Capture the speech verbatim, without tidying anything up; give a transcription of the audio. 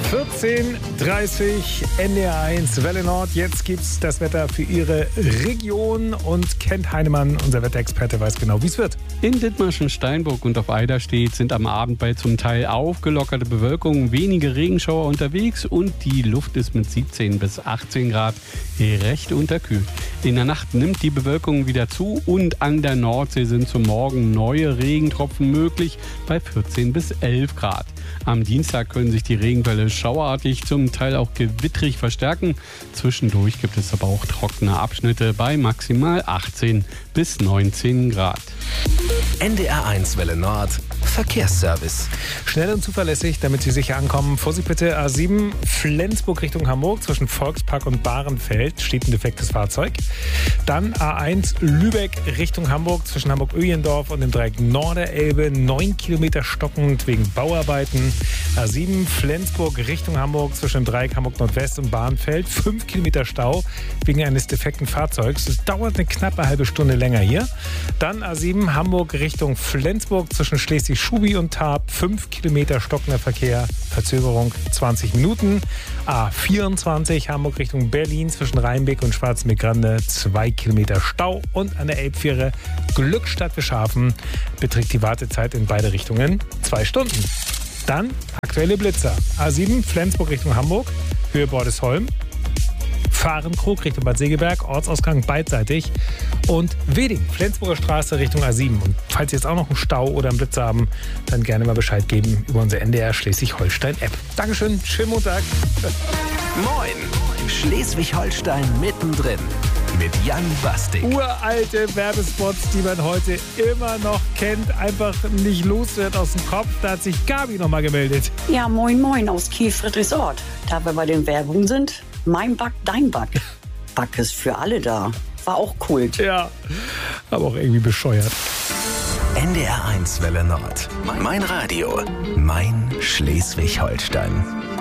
vierzehn Uhr dreißig, N D R eins, Welle Nord. Jetzt gibt's das Wetter für Ihre Region. Und Kent Heinemann, unser Wetterexperte, weiß genau, wie es wird. In Dithmarschen, Steinburg und auf Eiderstedt sind am Abend bei zum Teil aufgelockerte Bewölkung wenige Regenschauer unterwegs und die Luft ist mit siebzehn bis achtzehn Grad recht unterkühlt. In der Nacht nimmt die Bewölkung wieder zu und an der Nordsee sind zum Morgen neue Regentropfen möglich bei vierzehn bis elf Grad. Am Dienstag können sich die Regenfälle schauerartig, zum Teil auch gewittrig verstärken. Zwischendurch gibt es aber auch trockene Abschnitte bei maximal achtzehn bis neunzehn Grad. N D R eins Welle Nord Verkehrsservice. Schnell und zuverlässig, damit Sie sicher ankommen. Vorsicht bitte, A sieben, Flensburg Richtung Hamburg, zwischen Volkspark und Bahrenfeld steht ein defektes Fahrzeug. Dann A eins, Lübeck Richtung Hamburg, zwischen Hamburg-Öhlendorf und dem Dreieck Norderelbe, neun Kilometer stockend wegen Bauarbeiten. A sieben, Flensburg Richtung Hamburg, zwischen dem Dreieck Hamburg-Nordwest und Bahrenfeld, fünf Kilometer Stau wegen eines defekten Fahrzeugs. Es dauert eine knappe halbe Stunde länger hier. Dann A sieben, Hamburg Richtung Flensburg, zwischen Schleswig-Schubi und Tarp, fünf Kilometer stockender Verkehr, Verzögerung zwanzig Minuten. A vierundzwanzig, Hamburg Richtung Berlin, zwischen Rheinbeck und Schwarzenbeck-Grande, zwei Kilometer Stau. Und an der Elbfähre Glückstadt Bischhafen beträgt die Wartezeit in beide Richtungen zwei Stunden. Dann aktuelle Blitzer. A sieben, Flensburg Richtung Hamburg, Höhe Bordesholm. Fahrenkrug Richtung Bad Segeberg, Ortsausgang beidseitig. Und Weding, Flensburger Straße Richtung A sieben. Und falls Sie jetzt auch noch einen Stau oder einen Blitzer haben, dann gerne mal Bescheid geben über unsere N D R Schleswig-Holstein-App. Dankeschön, schönen Montag. Moin, Schleswig-Holstein mittendrin mit Jan Bastik. Uralte Werbespots, die man heute immer noch kennt, einfach nicht los wird aus dem Kopf. Da hat sich Gabi noch mal gemeldet. Ja, moin moin aus Kiel-Friedrichsort. Da wir bei den Werbungen sind, mein Back, dein Back. Back ist für alle da. War auch Kult. Ja, aber auch irgendwie bescheuert. N D R eins Welle Nord. Mein Radio. Mein Schleswig-Holstein.